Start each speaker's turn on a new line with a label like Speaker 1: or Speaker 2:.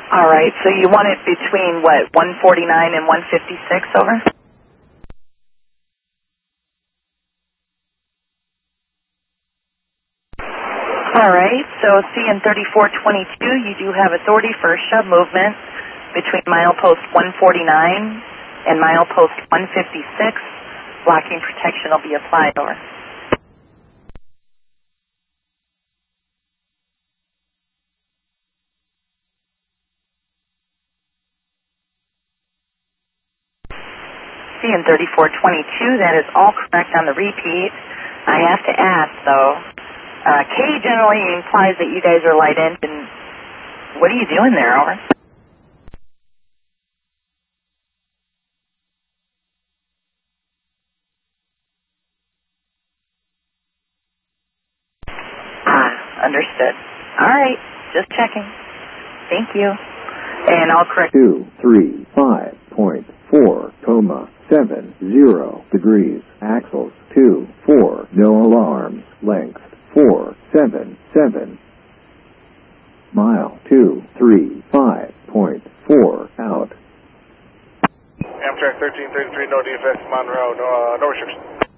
Speaker 1: All right, so you want it between, what, 149 and 156, over? All right, so CN 3422, you do have authority for a shove movement between milepost 149 and milepost 156. Blocking protection will be applied, over. CN 3422, that is all correct on the repeat. I have to ask, though, K generally implies that you guys are light engine. What are you doing there, over? Understood. All right, just checking. Thank you. And I'll correct.
Speaker 2: 235.4, 70 degrees. Axles 2, 4, no alarms. Length 477. Mile 235.4 out.
Speaker 3: Amtrak 1333, no defects, Monroe, no restrictions.